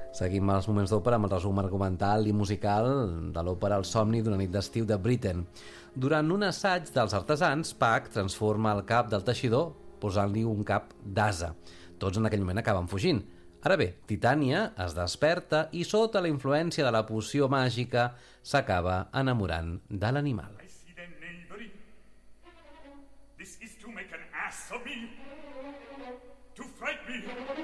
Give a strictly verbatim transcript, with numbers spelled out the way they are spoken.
Seguim els moments d'òpera amb el resum argumental i musical de l'òpera El somni d'una nit d'estiu de Britten. Durant un assaig dels artesans, Puck transforma el cap del teixidor posant-li un cap d'ase. Tots en aquell moment acaben fugint. Ara bé, Titània es desperta i sota la influència de la poció màgica s'acaba enamorant de l'animal. I see the knavery. This is to make an ass of me. To fright me.